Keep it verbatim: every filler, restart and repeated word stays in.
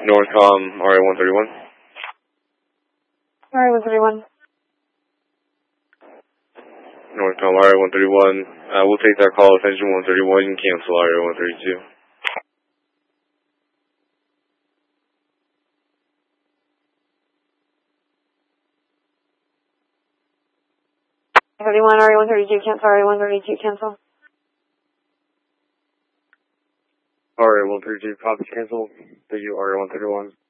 Northcom, R A one thirty-one. R A one thirty-one. Northcom, R A one thirty-one. Uh, we'll take that call. Attention one thirty-one, cancel R A one thirty-two. thirty-one, R A one thirty-two, cancel, R A one thirty-two, cancel. R A one thirty-two, copy, cancel. Thank you, R A one thirty-one.